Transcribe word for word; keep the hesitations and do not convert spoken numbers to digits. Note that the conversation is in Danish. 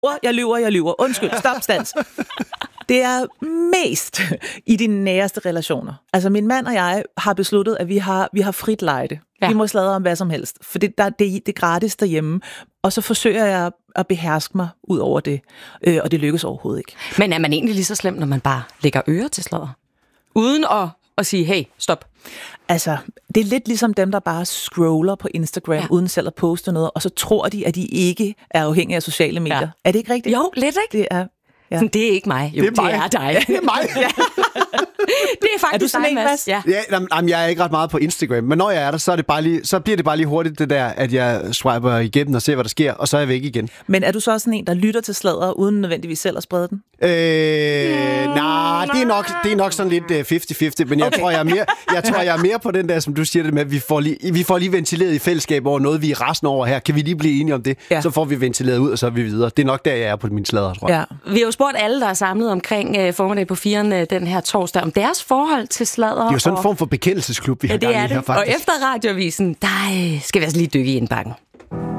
jeg lyver, jeg lyver. Undskyld, stop, stands. Det er mest i de næreste relationer. Altså min mand og jeg har besluttet, at vi har, vi har frit lejde. Ja. Vi må sladre om hvad som helst, for det, der, det, det er gratis derhjemme. Og så forsøger jeg at beherske mig ud over det, øh, og det lykkes overhovedet ikke. Men er man egentlig lige så slem, når man bare lægger øre til sladder? Uden at, at sige, hey, stop. Altså, det er lidt ligesom dem, der bare scroller på Instagram, ja. uden selv at poste noget, og så tror de, at de ikke er afhængige af sociale medier. Ja. Er det ikke rigtigt? Jo, lidt ikke? Det er... Ja. Sådan, det er ikke mig. Jo, det er, mig. det er dig. Det er mig. Ja. Det er faktisk er du sådan dig, en, Mads. Ja. Ja, jamen, jeg er ikke ret meget på Instagram, men når jeg er der, så, er det bare lige, så bliver det bare lige hurtigt det der, at jeg swiper igennem og ser, hvad der sker, og så er jeg væk igen. Men er du så sådan en, der lytter til sladder, uden nødvendigvis selv at sprede den? Øh, mm, nej, det er nok, det er nok sådan lidt halvtreds halvtreds, men jeg okay. tror, jeg er mere, jeg tror, jeg er mere på den der, som du siger det med, at vi får lige, vi får lige ventileret i fællesskab over noget, vi er resten over her. Kan vi lige blive enige om det? Ja. Så får vi ventileret ud, og så er vi videre. Det er nok der, jeg er på min sladder, tror jeg. Ja. Vi har jo spurgt alle, der er samlet omkring uh, formiddag på firen uh, den her torsdag, om deres forhold til sladder. Det er jo sådan en og... form for bekendelsesklub, vi har ja, det gang i er det. her, faktisk. Og efter radioavisen, der uh, skal vi altså lige dykke i indbakken.